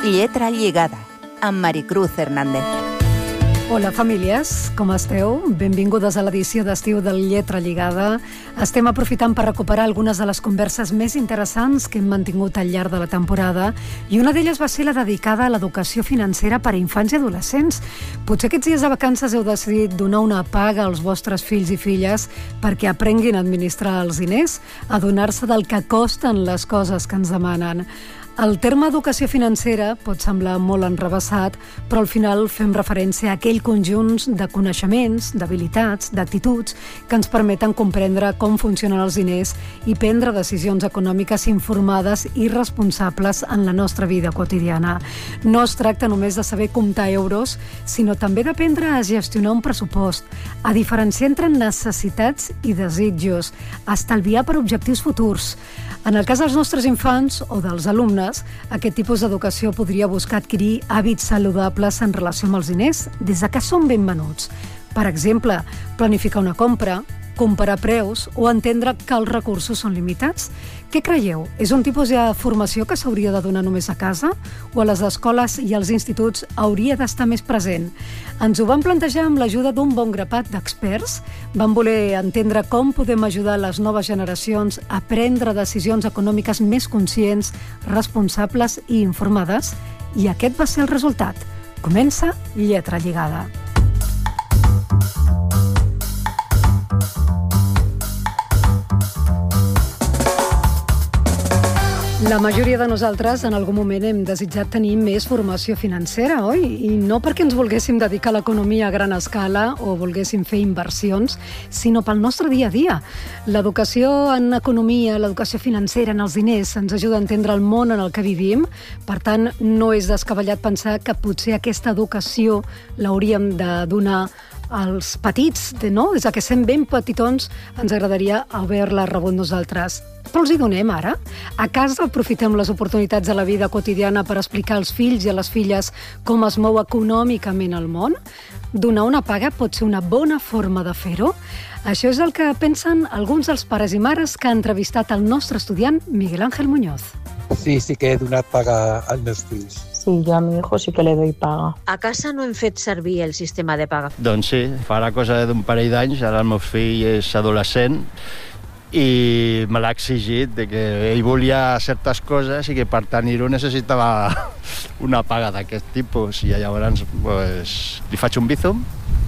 Lletra lligada, amb Maricruz Hernández. Hola famílies, com esteu? Benvingudes a l'edició d'estiu del Lletra Lligada. Estem aprofitant per recuperar algunes de les converses més interessants que hem mantingut al llarg de la temporada i una d'elles va ser la dedicada a l'educació financera per a infants i adolescents. Potser aquests dies de vacances heu decidit donar una paga als vostres fills i filles perquè aprenguin a administrar els diners, a adonar-se del que costen les coses que ens demanen. El terme educació financera pot semblar molt enrevessat, però al final fem referència a aquell conjunt de coneixements, d'habilitats, d'actituds que ens permeten comprendre com funcionen els diners i prendre decisions econòmiques informades i responsables en la nostra vida quotidiana. No es tracta només de saber comptar euros, sinó també d'aprendre a gestionar un pressupost, a diferenciar entre necessitats i desitjos, a estalviar per objectius futurs. En el cas dels nostres infants o dels alumnes, aquest tipus d'educació podria buscar adquirir hàbits saludables en relació amb els diners des de que són ben menuts. Per exemple, planificar una compra, comparar preus o entendre que els recursos són limitats. Què creieu? És un tipus de formació que s'hauria de donar només a casa o a les escoles i als instituts hauria d'estar més present? Ens ho vam plantejar amb l'ajuda d'un bon grapat d'experts. Vam voler entendre com podem ajudar les noves generacions a prendre decisions econòmiques més conscients, responsables i informades. I aquest va ser el resultat. Comença Lletra Lligada. La majoria de nosaltres en algun moment hem desitjat tenir més formació financera, oi? I no perquè ens volguéssim dedicar a l'economia a gran escala o volguéssim fer inversions, sinó pel nostre dia a dia. L'educació en economia, l'educació financera, en els diners, ens ajuda a entendre el món en el que vivim. Per tant, no és descabellat pensar que potser aquesta educació l'hauríem de donar als petits, no? Des que sent ben petitons ens agradaria haver-la rebut nosaltres. Però els hi donem ara? A casa aprofitem les oportunitats de la vida quotidiana per explicar als fills i a les filles com es mou econòmicament el món? Donar una paga pot ser una bona forma de fer-ho? Això és el que pensen alguns dels pares i mares que ha entrevistat el nostre estudiant Miguel Ángel Muñoz. Sí que he donat paga als meus fills. Sí, yo a mi hijo sí que le doy paga. A casa no hem fet servir el sistema de paga. Doncs sí, farà cosa d'un parell d'anys, ara el meu fill és adolescent i me l'ha exigit de que ell volia certes coses i que per tenir-ho necessitava una paga d'aquest tipus i llavors pues, li faig un bizum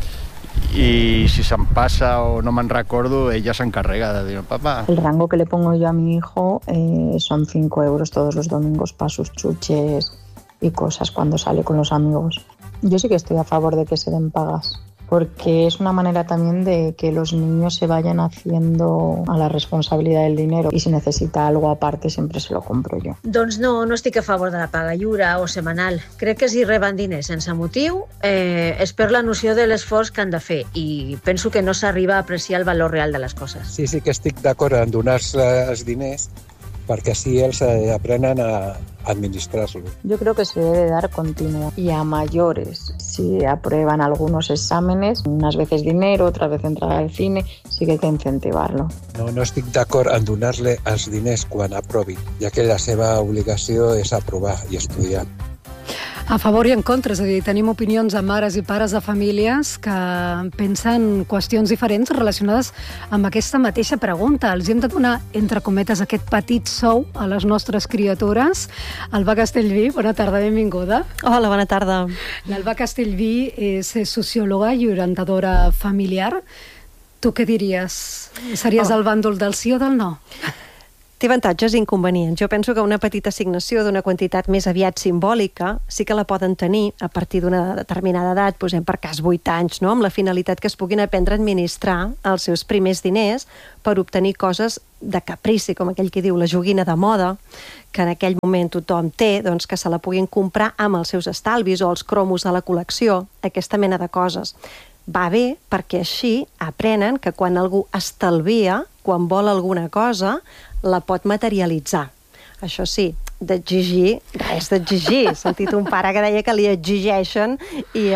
y si se me pasa o no me recuerdo, ella se encarrega de decir, papá. El rango que le pongo yo a mi hijo son 5 euros todos los domingos para sus chuches y cosas cuando sale con los amigos. Yo sí que estoy a favor de que se den pagas, porque es una manera también de que los niños se vayan haciendo a la responsabilidad del dinero y si necesita algo aparte siempre se lo compro yo. Doncs no estic a favor de la paga lliure o setmanal. Crec que si reben diners sense motiu es perd la noció de l'esforç que han de fer i penso que no s'arriba a apreciar el valor real de les coses. Sí que estic d'acord en donar-se els diners perquè així ells aprenen a administrar-lo. Yo creo que se debe dar continuo y a mayores. Si aprueban algunos exámenes, unas veces dinero, otras veces entrar al cine, sí que hay que incentivarlo. No estic d'acord en donar-li els diners quan aprovin, ja que la seva obligació és aprovar i estudiar. A favor i en contra, és a dir, tenim opinions de mares i pares de famílies que pensen qüestions diferents relacionades amb aquesta mateixa pregunta. Els hem de donar, entre cometes, aquest petit sou a les nostres criatures. Alba Castellví, bona tarda, benvinguda. Hola, bona tarda. L'Alba Castellví és sociòloga i orientadora familiar. Tu què diries? Series al bàndol del sí o del no? Té avantatges i inconvenients. Jo penso que una petita assignació d'una quantitat més aviat simbòlica sí que la poden tenir a partir d'una determinada edat, posem per cas 8 anys, no? Amb la finalitat que es puguin aprendre a administrar els seus primers diners per obtenir coses de caprici, com aquell que diu la joguina de moda, que en aquell moment tothom té, doncs que se la puguin comprar amb els seus estalvis o els cromos de la col·lecció, aquesta mena de coses. Va bé perquè així aprenen que quan algú estalvia, quan vol alguna cosa, la pot materialitzar. Això sí, d'exigir, res d'exigir. He sentit un pare que deia que li exigeixen i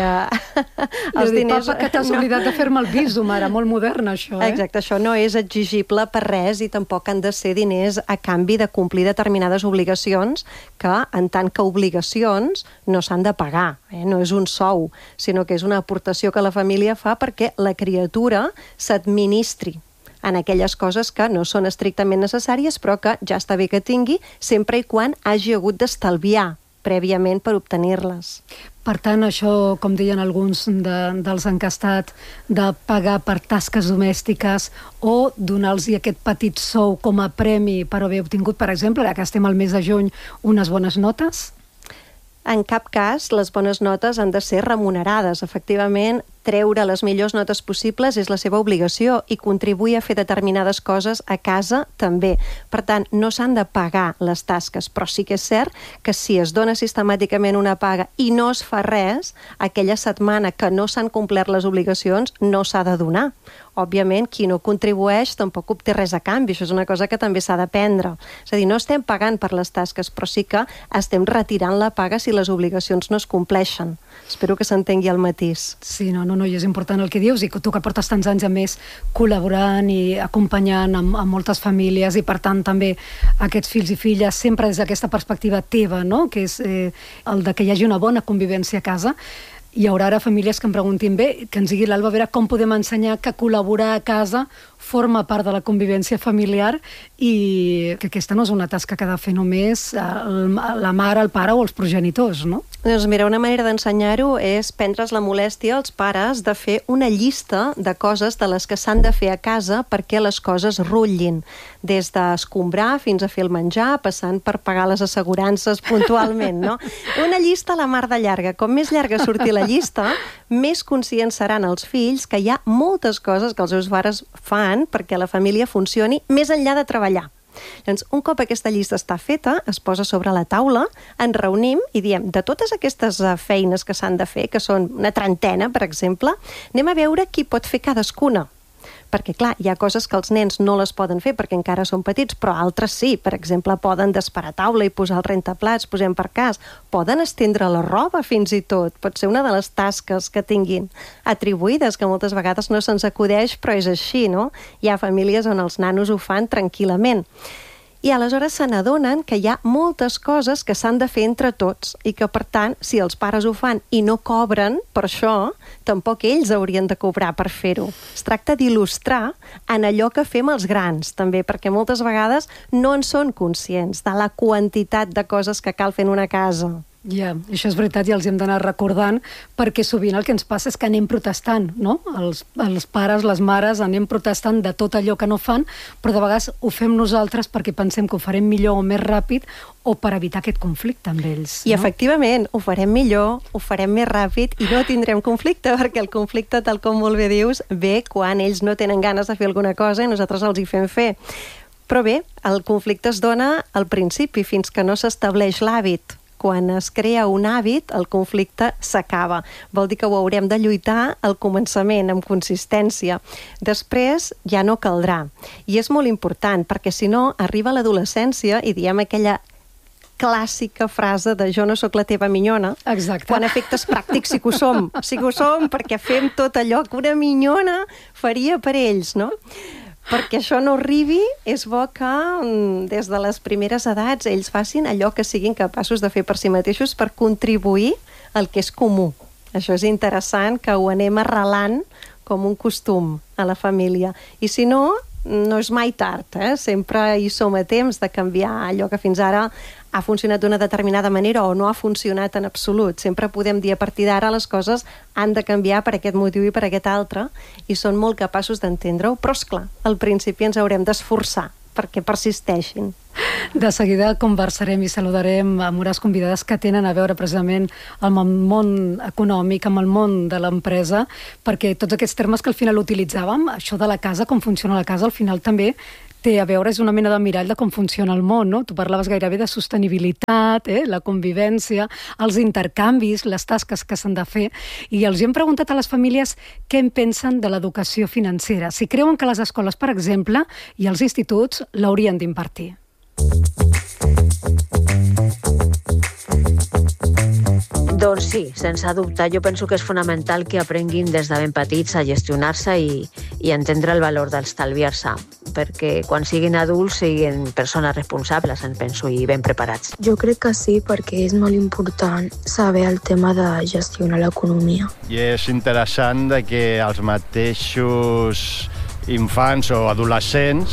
els diners... Papa, que t'has oblidat de fer-me el viso, mare, molt moderna, això, Exacte, això no és exigible per res i tampoc han de ser diners a canvi de complir determinades obligacions que, en tant que obligacions, no s'han de pagar. No és un sou, sinó que és una aportació que la família fa perquè la criatura s'administri en aquelles coses que no són estrictament necessàries, però que ja està bé que tingui, sempre i quan hagi hagut d'estalviar prèviament per obtenir-les. Per tant, això, com deien alguns dels encastats, de pagar per tasques domèstiques o donar-los aquest petit sou com a premi per haver obtingut, per exemple, ara que estem al mes de juny, unes bones notes? En cap cas les bones notes han de ser remunerades. Efectivament, treure les millors notes possibles és la seva obligació i contribuir a fer determinades coses a casa també. Per tant, no s'han de pagar les tasques, però sí que és cert que si es dona sistemàticament una paga i no es fa res, aquella setmana que no s'han complert les obligacions no s'ha de donar. Òbviament, qui no contribueix tampoc obté res a canvi. Això és una cosa que també s'ha d'aprendre. És a dir, no estem pagant per les tasques, però sí que estem retirant la paga si les obligacions no es compleixen. Espero que s'entengui el matís. Sí, no, i és important el que dius, i tu que portes tants anys a més col·laborant i acompanyant amb moltes famílies, i per tant també aquests fills i filles, sempre des d'aquesta perspectiva teva, no? Que és el de que hi hagi una bona convivència a casa. Hi haurà ara famílies que em preguntin bé, que ens digui l'Alba, a veure com podem ensenyar que col·laborar a casa forma part de la convivència familiar i que aquesta no és una tasca que ha de fer només la mare, el pare o els progenitors, no? Doncs mira, una manera d'ensenyar-ho és prendre's la molèstia als pares de fer una llista de coses de les que s'han de fer a casa perquè les coses rutllin. Des d'escombrar fins a fer el menjar, passant per pagar les assegurances puntualment, no? Una llista a la mar de llarga. Com més llarga surti la llista, més conscients seran els fills que hi ha moltes coses que els seus pares fan perquè la família funcioni més enllà de treballar. Llavors, un cop aquesta llista està feta, es posa sobre la taula, ens reunim i diem, de totes aquestes feines que s'han de fer, que són una trentena, per exemple, anem a veure qui pot fer cadascuna. Perquè, clar, hi ha coses que els nens no les poden fer perquè encara són petits, però altres sí. Per exemple, poden desparar taula i posar el rentaplats, posem per cas. Poden estendre la roba, fins i tot. Pot ser una de les tasques que tinguin atribuïdes, que moltes vegades no se'ns acudeix, però és així, no? Hi ha famílies on els nanos ho fan tranquil·lament. I aleshores se n'adonen que hi ha moltes coses que s'han de fer entre tots i que, per tant, si els pares ho fan i no cobren per això, tampoc ells haurien de cobrar per fer-ho. Es tracta d'il·lustrar en allò que fem els grans, també, perquè moltes vegades no en són conscients de la quantitat de coses que cal fer en una casa. Ja, això és veritat i els hem d'anar recordant perquè sovint el que ens passa és que anem protestant, no? Els pares, les mares anem protestant de tot allò que no fan, però de vegades ho fem nosaltres perquè pensem que ho farem millor o més ràpid o per evitar aquest conflicte amb ells. I efectivament, ho farem millor, ho farem més ràpid i no tindrem conflicte, perquè el conflicte, tal com molt bé dius, ve quan ells no tenen ganes de fer alguna cosa i nosaltres els hi fem fer. Però bé, el conflicte es dona al principi, fins que no s'estableix l'hàbit. Quan es crea un hàbit, el conflicte s'acaba. Vol dir que ho haurem de lluitar al començament, amb consistència. Després ja no caldrà. I és molt important, perquè si no, arriba l'adolescència i diem aquella clàssica frase de jo no sóc la teva minyona. Exacte. Quan a efectes pràctics sí que ho som. Sí que ho som perquè fem tot allò que una minyona faria per ells, no? Perquè això no arribi, és bo que des de les primeres edats ells facin allò que siguin capaços de fer per si mateixos per contribuir al que és comú. Això és interessant, que ho anem arrelant com un costum a la família. I si no, no és mai tard, Sempre hi som a temps de canviar allò que fins ara ha funcionat d'una determinada manera o no ha funcionat en absolut. Sempre podem dir a partir d'ara les coses han de canviar per aquest motiu i per aquest altre i són molt capaços d'entendre-ho, però esclar, al principi ens haurem d'esforçar perquè persisteixin. De seguida conversarem i saludarem amb unes convidades que tenen a veure precisament amb el món econòmic, amb el món de l'empresa, perquè tots aquests termes que al final utilitzàvem, això de la casa, com funciona la casa, al final també té a veure, és una mena de mirall de com funciona el món, no? Tu parlaves gairebé de sostenibilitat, la convivència, els intercanvis, les tasques que s'han de fer, i els hem preguntat a les famílies què en pensen de l'educació financera, si creuen que les escoles, per exemple, i els instituts l'haurien d'impartir. Doncs sí, sense dubte. Jo penso que és fonamental que aprenguin des de ben petits a gestionar-se i entendre el valor d'estalviar-se, perquè quan siguin adults siguin persones responsables, en penso, i ben preparats. Jo crec que sí, perquè és molt important saber el tema de gestionar l'economia. I és interessant de que els mateixos infants o adolescents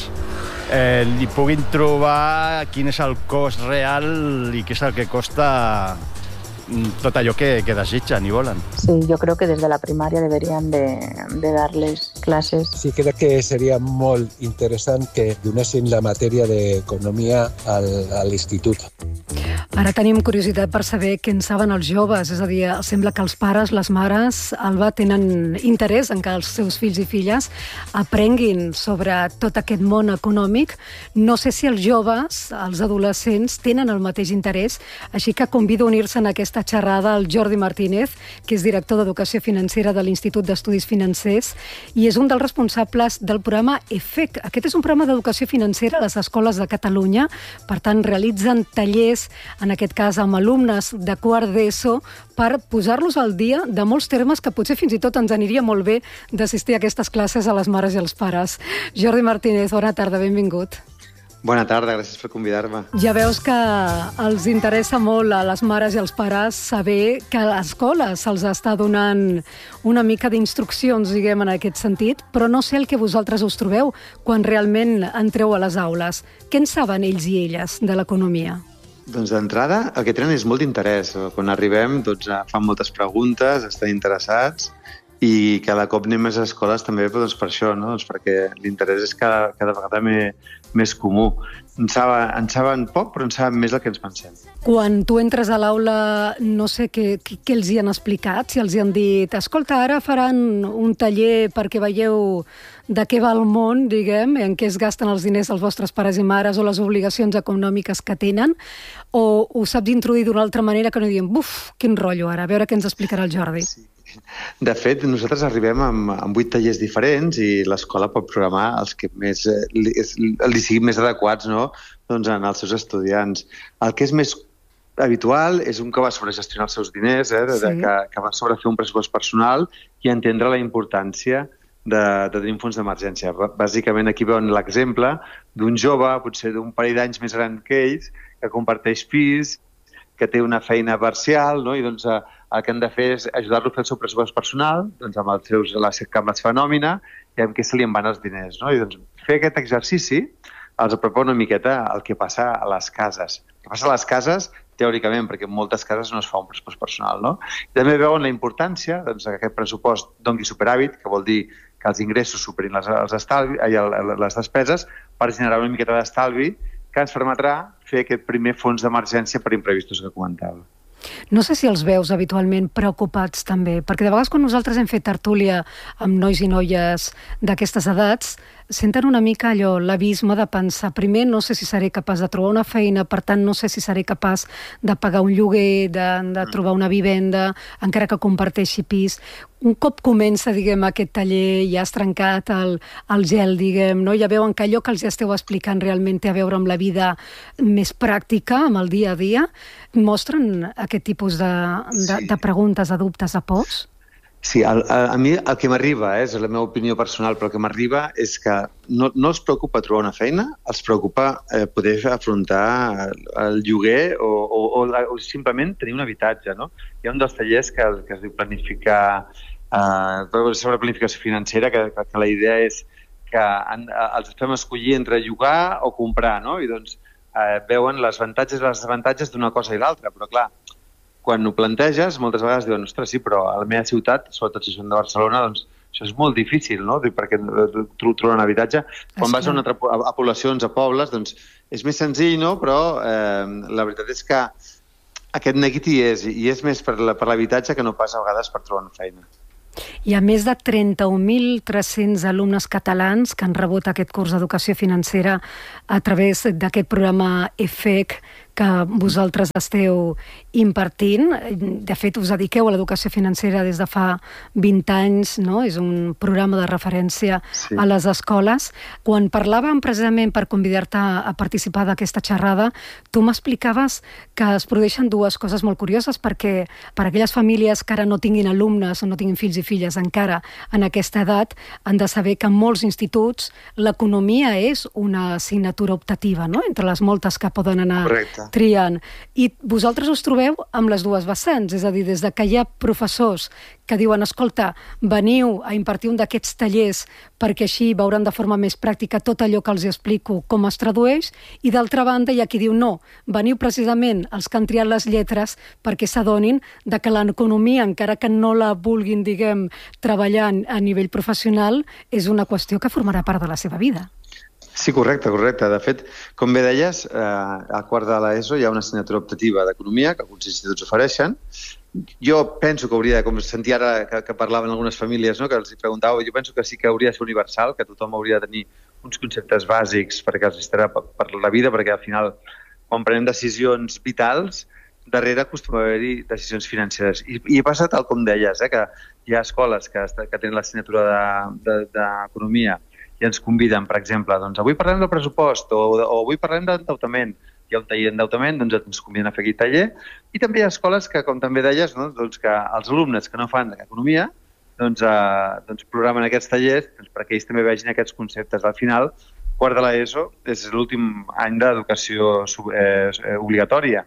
li puguin trobar quin és el cost real i què és el que costa tot allò que desitgen i volen. Sí, yo creo que desde la primaria deberían de darles clases. Sí, crec que seria molt interessant que donessin la matèria d'economia a l'institut. Ara tenim curiositat per saber què en saben els joves, és a dir, sembla que els pares, les mares, Alba, tenen interès en que els seus fills i filles aprenguin sobre tot aquest món econòmic. No sé si els joves, els adolescents, tenen el mateix interès, així que convido a unir-se en aquesta xerrada al Jordi Martínez, que és director d'Educació Financera de l'Institut d'Estudis Financers i és un dels responsables del programa EFEC. Aquest és un programa d'educació financera a les escoles de Catalunya, per tant, realitzen tallers, en aquest cas amb alumnes de quart d'ESO, per posar-los al dia de molts termes que potser fins i tot ens aniria molt bé d'assistir a aquestes classes a les mares i als pares. Jordi Martínez, bona tarda, benvingut. Bona tarda, gràcies per convidar-me. Ja veus que els interessa molt a les mares i als pares saber que a l'escola se'ls està donant una mica d'instruccions, diguem, en aquest sentit, però no sé el que vosaltres us trobeu quan realment entreu a les aules. Què en saben ells i elles de l'economia? Doncs d'entrada, el que tenen és molt d'interès. Quan arribem, fan moltes preguntes, estan interessats, i cada cop anem més a escoles també per això, no? Perquè l'interès és cada vegada més comú. En saben poc, però en saben més del que ens pensem. Quan tu entres a l'aula, no sé què els hi han explicat, si els hi han dit escolta, ara faran un taller perquè veieu de què va el món, diguem, en què es gasten els diners dels vostres pares i mares o les obligacions econòmiques que tenen, o ho saps introduir d'una altra manera que no diem, buf, quin rotllo ara, a veure què ens explicarà el Jordi. Sí. De fet, nosaltres arribem amb 8 tallers diferents i l'escola pot programar els que més li siguin més adequats, no? Doncs en els seus estudiants. El que és més habitual és un que va sobre gestionar els seus diners, que va sobre fer un pressupost personal i entendre la importància de tenir un fons d'emergència. Bàsicament aquí veuen l'exemple d'un jove, potser d'un parell d'anys més gran que ells, que comparteix pis, que té una feina parcial, no? I doncs el que han de fer és ajudar-lo a fer el seu pressupost personal, doncs amb la seva nòmina i amb què se li en van els diners, no? I doncs fer aquest exercici els apropa una miqueta el que passa a les cases. El que passa a les cases, teòricament, perquè en moltes cases no es fa un pressupost personal, no? I també veuen la importància que aquest pressupost doni superàvit, que vol dir que els ingressos superin les despeses per generar una miqueta d'estalvi que ens permetrà fer aquest primer fons d'emergència per imprevistos que comentava. No sé si els veus habitualment preocupats també, perquè de vegades quan nosaltres hem fet tertúlia amb nois i noies d'aquestes edats, senten una mica allò, l'abisme de pensar, primer no sé si seré capaç de trobar una feina, per tant no sé si seré capaç de pagar un lloguer, de trobar una vivenda, encara que comparteixi pis. Un cop comença, diguem, aquest taller, ja has trencat el gel, diguem, no? Ja veuen que allò que els esteu explicant realment té a veure amb la vida més pràctica, amb el dia a dia. Mostren aquest tipus de preguntes, de dubtes, de pors? Sí, a mi el que m'arriba, és la meva opinió personal, però el que m'arriba és que no els preocupa trobar una feina, els preocupa poder afrontar el lloguer o simplement tenir un habitatge, no? Hi ha un dels tallers que es diu planificar, sobre planificació financera, que la idea és que els fem escollir entre llogar o comprar, no? I doncs veuen les avantatges i les desavantatges d'una cosa i l'altra, però clar, quan ho planteges, moltes vegades diuen, ostres, sí, però a la meva ciutat, sobretot si són de Barcelona, doncs això és molt difícil, no? Perquè trobar un habitatge. Quan vas a poblacions, a pobles, doncs és més senzill, no? Però la veritat és que aquest neguit hi és, i és més per l'habitatge que no pas a vegades per trobar una feina. Hi ha més de 31.300 alumnes catalans que han rebut aquest curs d'educació financera a través d'aquest programa EFEC que vosaltres esteu impartint. De fet, us dediqueu a l'educació financera des de fa 20 anys, no? És un programa de referència a les escoles. Quan parlàvem precisament per convidar-te a participar d'aquesta xerrada, tu m'explicaves que es produeixen dues coses molt curioses, perquè per aquelles famílies que ara no tinguin alumnes o no tinguin fills i filles encara en aquesta edat, han de saber que en molts instituts l'economia és una assignatura optativa, no? Entre les moltes que poden anar triant. I vosaltres us trobeu amb les dues vessants, és a dir, des de que hi ha professors que diuen, escolta, veniu a impartir un d'aquests tallers perquè així veuran de forma més pràctica tot allò que els explico com es tradueix, i d'altra banda hi ha qui diu, no, veniu precisament els que han triat les lletres perquè s'adonin de que l'economia, encara que no la vulguin, diguem, treballar a nivell professional, és una qüestió que formarà part de la seva vida. Sí, correcte. De fet, com bé deies, al quart de l'ESO hi ha una assignatura optativa d'economia que alguns instituts ofereixen. Jo penso que hauria, com sentia ara que parlaven algunes famílies, no, que els preguntava, jo penso que sí que hauria de ser universal, que tothom hauria de tenir uns conceptes bàsics perquè els estarà per la vida, perquè al final, quan prenem decisions vitals, darrere acostuma a haver-hi decisions financeres. I passa tal com deies, que hi ha escoles que tenen l'assignatura d'economia i ens conviden, per exemple, doncs avui parlem del pressupost o avui parlem d'endeutament. Hi ha un taller d'endeutament, doncs ens conviden a fer aquest taller. I també hi ha escoles que, com també deies, doncs que els alumnes que no fan economia doncs programen aquests tallers perquè ells també vegin aquests conceptes. Al final, quart de l'ESO és l'últim any d'educació obligatòria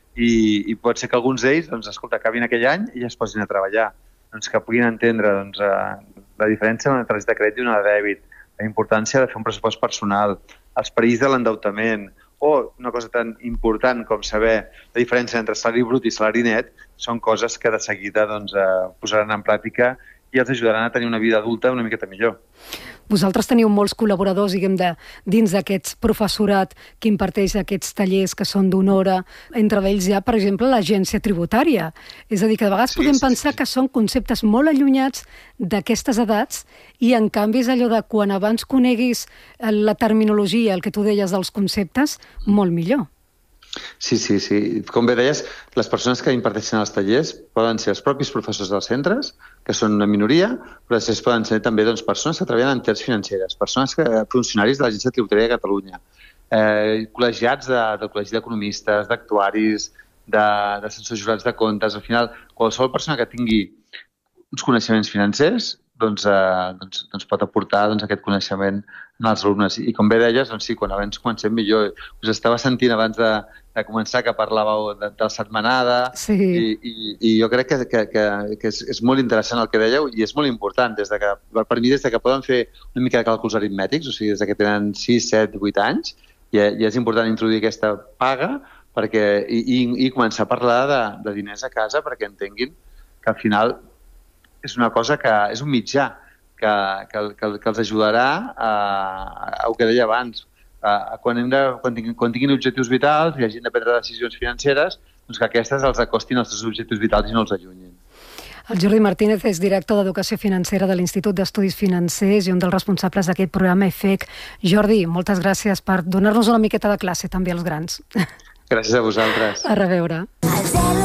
i pot ser que alguns d'ells, escolta, acabin aquell any i ja es posin a treballar. Doncs que puguin entendre la diferència entre una targeta de crèdit i una de dèbit, la importància de fer un pressupost personal, els perills de l'endeutament, o una cosa tan important com saber la diferència entre salari brut i salari net, són coses que de seguida posaran en pràctica i els ajudaran a tenir una vida adulta una miqueta millor. Vosaltres teniu molts col·laboradors, diguem, dins d'aquests professorat que imparteix aquests tallers que són d'una hora. Entre ells hi ha, per exemple, l'agència tributària. És a dir, que de vegades podem pensar que són conceptes molt allunyats d'aquestes edats i, en canvi, és allò de quan abans coneguis la terminologia, el que tu deies dels conceptes, molt millor. Sí. Com bé deies, les persones que imparteixen els tallers poden ser els propis professors dels centres, que són una minoria, però després poden ser també persones que treballen en entitats financeres, funcionaris de l'Agència Tributària de Catalunya, col·legiats del Col·legi d'Economistes, d'actuaris, d'assessors jurats de comptes. Al final, qualsevol persona que tingui uns coneixements financers pot aportar aquest coneixement als alumnes. I com bé deies, sí, quan abans comencem millor. Us estava sentint abans de començar que parlàveu de setmanada i jo crec que és molt interessant el que dèieu i és molt important per mi des que poden fer una mica de càlculs aritmètics, o sigui, des que tenen 6, 7, 8 anys, i és important introduir aquesta paga i començar a parlar de diners a casa perquè entenguin que al final és una cosa que és un mitjà que els ajudarà a el que deia abans, quan tinguin objectius vitals i hagin de prendre decisions financeres, doncs que aquestes els acostin als seus objectius vitals i no els allunyin. El Jordi Martínez és director d'Educació Financera de l'Institut d'Estudis Financers i un dels responsables d'aquest programa EFEC. Jordi, moltes gràcies per donar-nos una miqueta de classe també als grans. Gràcies a vosaltres. A reveure.